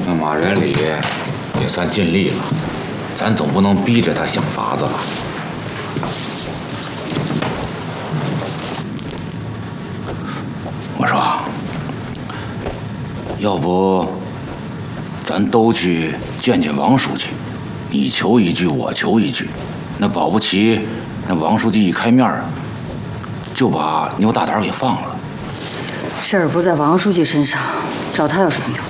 那马仁礼也算尽力了，咱总不能逼着他想法子吧？我说，要不咱都去见见王书记，你求一句，我求一句，那保不齐那王书记一开面就把牛大胆给放了。 事儿不在王书记身上，找他有什么用？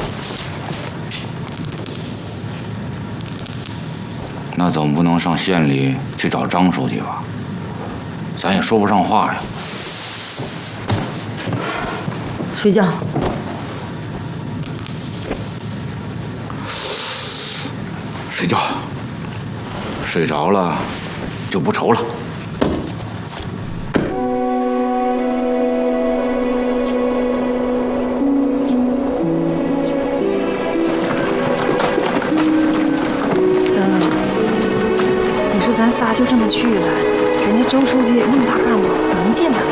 那总不能上县里去找张书记吧？咱也说不上话呀。 睡觉。 睡觉。睡着了就不愁了。 咱仨就这么去了，人家周书记那么大干部，能见咱吗？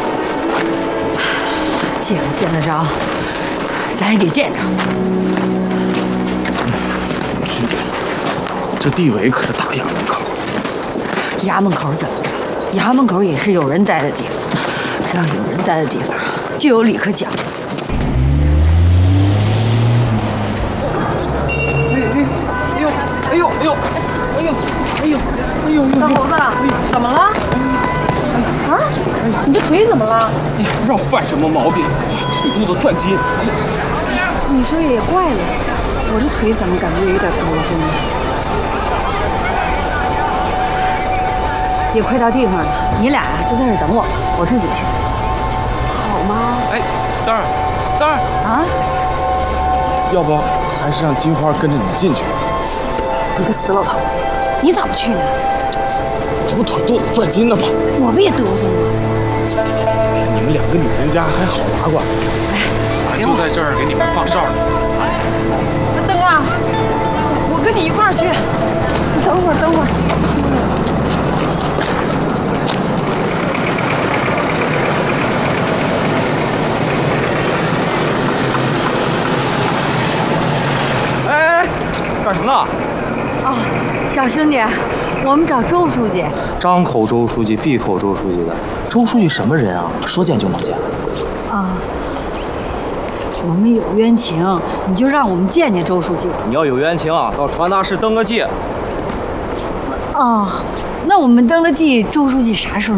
见不见得着，咱也得见着。 这地委可是大衙门口。 衙门口怎么着？衙门口也是有人待的地方，只要有人待的地方，就有理可讲。 大猴子，怎么了？啊？你这腿怎么了？ 哎呀，不知道犯什么毛病，腿肚子转筋。 你说也怪了，我这腿怎么感觉有点哆嗦呢？ 也快到地方了，你俩呀就在这等我，我自己去。 好吗？ 哎，丹儿啊， 要不还是让金花跟着你进去？ 你个死老头子，你咋不去呢？ 这不腿肚子转筋了吗？ 我不也哆嗦吗？ 哎呀，你们两个女人家还好拉呱。俺就在这儿给你们放哨呢。 灯啊，我跟你一块儿去。等会儿。 哎，干什么呢？ 哦，小兄弟，我们找周书记。 张口周书记，闭口周书记的。周书记什么人啊？说见就能见。 啊，我们有冤情，你就让我们见见周书记。 你要有冤情啊，到传达室登个记。 哦，那我们登了记，周书记啥时候